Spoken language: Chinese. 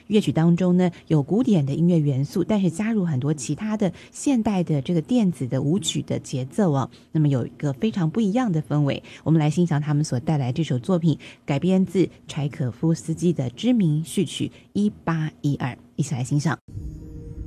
乐曲当中呢有古典的音乐元素，但是加入很多其他的现代的这个电子的舞曲的节奏啊，那么有一个非常不一样的氛围。我们来欣赏他们所带来这首作品，改编自柴可夫斯基的知名序曲《1812》，一起来欣赏。